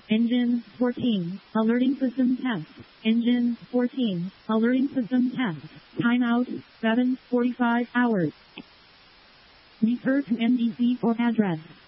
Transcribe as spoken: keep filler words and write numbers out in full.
Engine fourteen. Alerting system test. Engine fourteen. Alerting system test. Timeout seven forty-five hours. Refer to N D C for address.